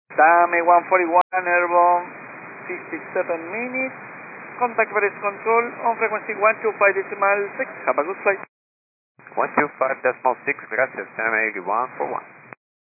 Dame 141, airborne, 57 minutes. Contact Paris Control on frequency 125.6. Have a good flight. 125.6, gracias, Sam 81 for 1.